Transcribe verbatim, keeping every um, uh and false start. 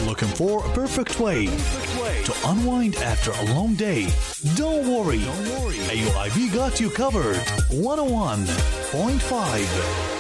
Looking for a perfect way to unwind after a long day? Don't worry. Don't worry. A U I B got you covered. one oh one point five